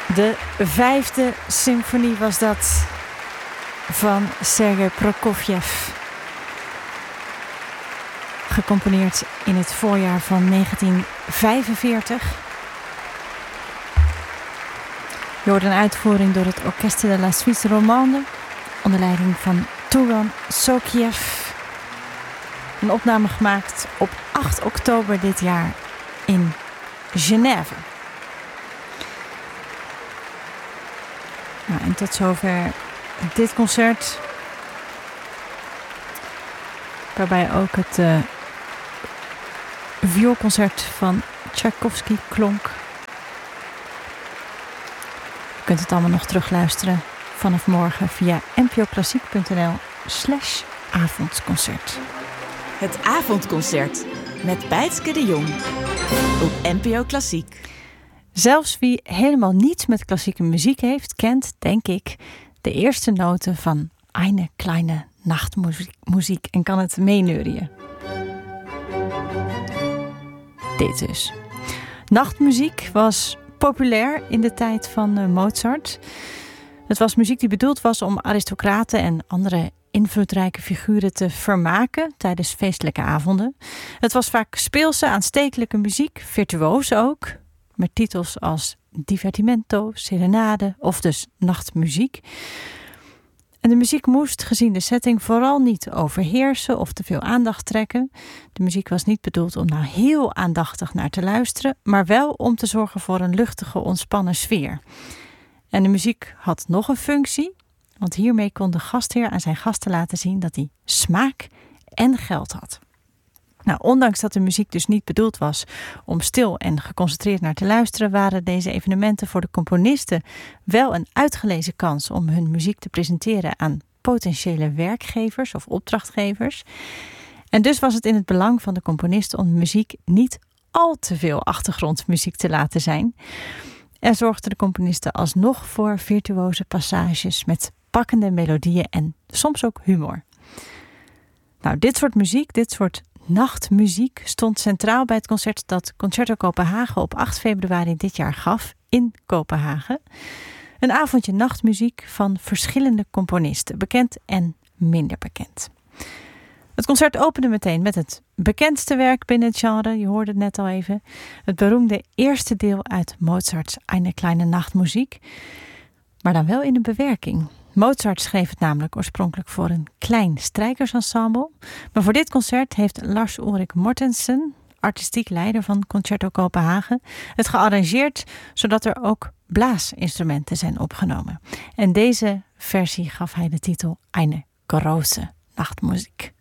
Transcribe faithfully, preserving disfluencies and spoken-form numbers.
De vijfde symfonie was dat van Sergei Prokofjev. Gecomponeerd in het voorjaar van negentien vijfenveertig. Je hoort een uitvoering door het Orchestre de la Suisse Romande onder leiding van Touran Sokiev. Een opname gemaakt op acht oktober dit jaar in Genève. Nou, en tot zover dit concert. Waarbij ook het uh, vioolconcert van Tchaikovsky klonk. Je kunt het allemaal nog terugluisteren vanaf morgen via npoklassiek.nl slash avondconcert. Het avondconcert met Bijtske de Jong op N P O Klassiek. Zelfs wie helemaal niets met klassieke muziek heeft, kent, denk ik, de eerste noten van Eine kleine Nachtmuziek en kan het meeneurien. Dit dus. Nachtmuziek was populair in de tijd van uh, Mozart. Het was muziek die bedoeld was om aristocraten en andere invloedrijke figuren te vermaken tijdens feestelijke avonden. Het was vaak speelse, aanstekelijke muziek, virtuoos ook, met titels als divertimento, serenade of dus nachtmuziek. En de muziek moest, gezien de setting, vooral niet overheersen of te veel aandacht trekken. De muziek was niet bedoeld om nou heel aandachtig naar te luisteren, maar wel om te zorgen voor een luchtige, ontspannen sfeer. En de muziek had nog een functie, want hiermee kon de gastheer aan zijn gasten laten zien dat hij smaak en geld had. Nou, ondanks dat de muziek dus niet bedoeld was om stil en geconcentreerd naar te luisteren, waren deze evenementen voor de componisten wel een uitgelezen kans om hun muziek te presenteren aan potentiële werkgevers of opdrachtgevers. En dus was het in het belang van de componisten om muziek niet al te veel achtergrondmuziek te laten zijn. En zorgden de componisten alsnog voor virtuoze passages met pakkende melodieën en soms ook humor. Nou, dit soort muziek, dit soort nachtmuziek stond centraal bij het concert dat Concerto Kopenhagen op acht februari dit jaar gaf in Kopenhagen. Een avondje nachtmuziek van verschillende componisten, bekend en minder bekend. Het concert opende meteen met het bekendste werk binnen het genre, je hoorde het net al even. Het beroemde eerste deel uit Mozarts Eine kleine Nachtmuziek, maar dan wel in een bewerking. Mozart schreef het namelijk oorspronkelijk voor een klein strijkersensemble. Maar voor dit concert heeft Lars Ulrik Mortensen, artistiek leider van Concerto Kopenhagen, het gearrangeerd zodat er ook blaasinstrumenten zijn opgenomen. En deze versie gaf hij de titel Eine große Nachtmuziek.